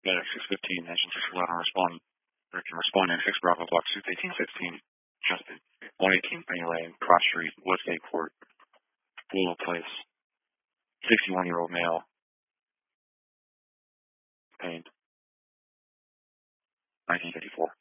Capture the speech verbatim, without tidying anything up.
Medic six fifteen, engine six eleven, respond, or can respond in six Bravo Block Suit eighteen sixteen, Justin, one eighteen Penny Lane, Cross Street, Westgate Court, Willow Place, sixty-one-year-old male, pain, nineteen fifty-four.